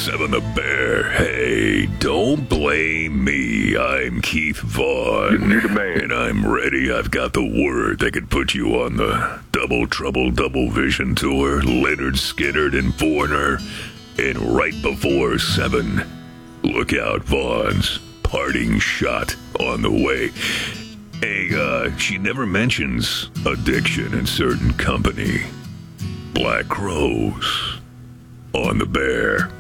Seven the Bear. Hey, don't blame me. I'm Keith Vaughn. You're the man. And I'm ready. I've got the word that could put you on the Double Trouble Double Vision tour. Leonard Skinner and Foreigner. And right before 7, look out, Vaughn's parting shot on the way. Hey, she never mentions addiction in certain company. Black Crows on the Bear.